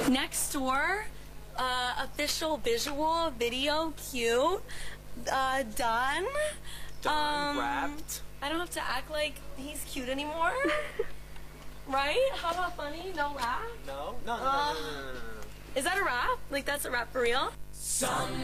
Next door, official visual video, cute, done. Wrapped. I don't have to act like he's cute anymore. Right? How about funny? No rap? No. Is that a rap? Like that's a rap for real?